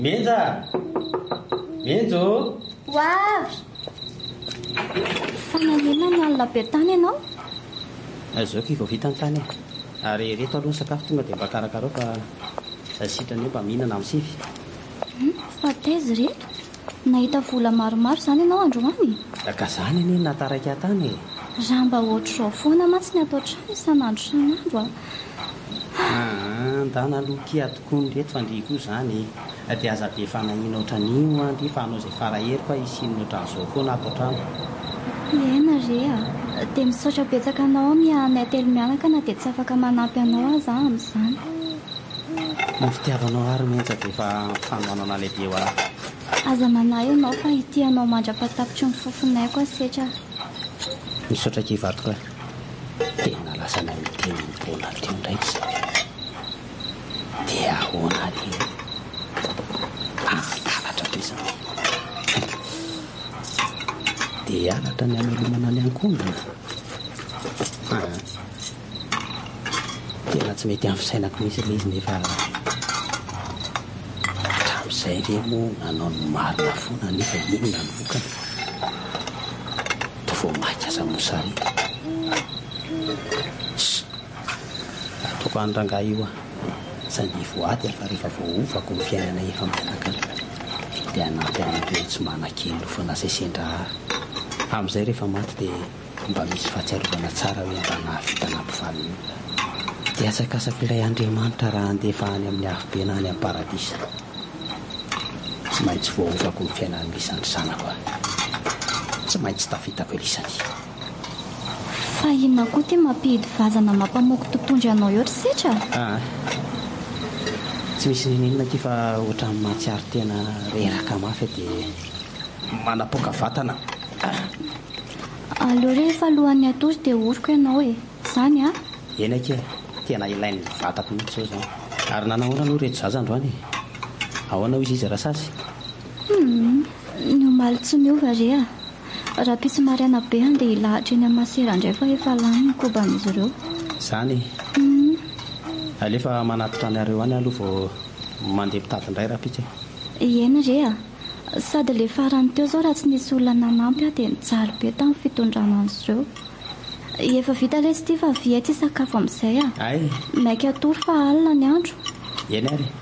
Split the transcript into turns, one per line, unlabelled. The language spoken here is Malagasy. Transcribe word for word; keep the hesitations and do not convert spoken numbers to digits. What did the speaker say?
Menja! Menjo!
Ho avy! Fanalina ny alina be tany ianao?
Azao kivao vita ny tany ary reto aloha ny sakafo tonga dia mba karakara fa sitrany hoe mba mihinana amin'ny sivy.
Fa taiza reto? Nahita vola maromaro izany ianao androany?
Ka izany anie nataraka tany e.
Raha mba ohatr'izao foana mantsy ny atao trano isan'andro isan'andro
ah. Ndana lokia tokoa ny reto fa ndry koa izany dia aza be fanahina ohatran'io andry fa anao izay farahery fa isinona ohatran'izao foana atao trano.
Ena rea dia misaotra betsaka anao miahanay telo mianaka na dia tsy afaka manampy anao aza amin'izany.
Ny fitiavanao ary Menja dia efa fanohanana lehibe ho ahy.
Aza manahy ianao fa ity anao mandrapatapitry ny fofonay koa setra.
Misaotra kivato koa. Tena lasa na miteny mipona teo ndraiky dia ahoana dia antaratra izany dia alatra ny amelomana ny ankonana. Tena tsy mety amin'ny fisainako misy ilay izy nefa hatramin'izay ve moa nanao ny marina foana nefa inona ny vokany to vao maika aza mosary ataoko andrangah io ah sandy voaty fa rehefa voaovako ny fiainana efa mianaka dia anampy amin'ireo tsy manan-kely nofana izay sendra amin'izay rehefa maty dia mba misy fahatsiarovana tsara hoe mba nahavita nampifaliny dia asakasaka ilay Andriamanitra raha andefa any amin'ny hafobe na any amin'ny paradisa. Tsy maintsy voaovako ny fiainan'ny lisany zanako ah tsy maintsy tafitako elisany.
Fa inona koa ty mampihidy vazana mampamoko tontondry anao eotra setra?
Ah, tsy misy ninina ty fa ohatran'ny mahatsiaro tena reraka mafy dia manapoaka vatana.
Aleo rehefa alohan'ny atory dia oriko ianao e. Izany ah?
Eny ake tena ilain'ny vatako mihitsy izao izany. Ary nanahoana aloha reto zaza androany? Ahoana hoy izy rasasy?
Hmm, ny omaly tsy miova rea. Raha pisy maraina be dia lahatra eny amin'ny masera indray fa efa lany ny koban'izy ireo.
Izany?
Hmm.
Alefa manatitra anareo any aloha vao mandeha mpitady indray raha pitsy.
Eny rea. Sady ilay farany teo izao raha tsy nisy olona nanampy aho dia nijaly be tamin'ny fitondrana an'izy ireo. Efa vita lesy ity fa via ity sakafo amin'izay ah.
Ay.
Maika atory fa alina ny andro.
Eny ary.